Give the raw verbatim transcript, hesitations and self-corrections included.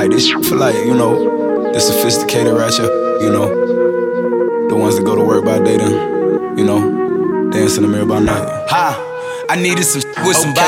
Like this shit for like, you know, the sophisticated ratchet, you know, the ones that go to work by day then, you know, dance in the mirror by night. Ha, I needed some with some